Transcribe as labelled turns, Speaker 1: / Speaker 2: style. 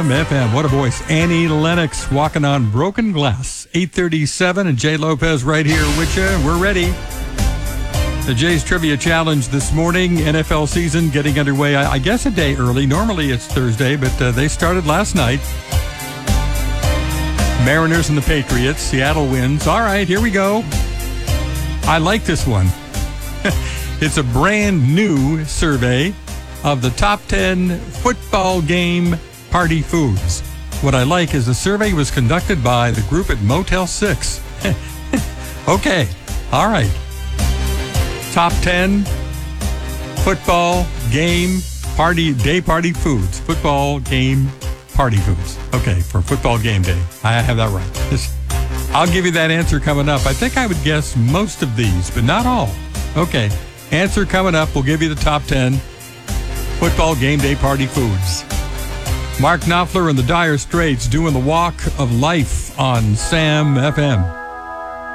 Speaker 1: Sam FM. What a voice. Annie Lennox walking on broken glass. 8:37 and Jay Lopez right here with you. We're ready. The Jays Trivia Challenge this morning. NFL season getting underway, I guess a day early. Normally it's Thursday, but they started last night. Mariners and the Patriots. Seattle wins. All right, here we go. I like this one. It's a brand new survey of the top 10 football game party foods. What I like is the survey was conducted by the group at Motel 6. Okay, all right. Top 10 football game party, day party foods. Football game party foods. Okay, for football game day. I have that right. I'll give you that answer coming up. I think I would guess most of these, but not all. Okay, answer coming up. We'll give you the top 10 football game day party foods. Mark Knopfler and the Dire Straits doing the walk of life on Sam FM.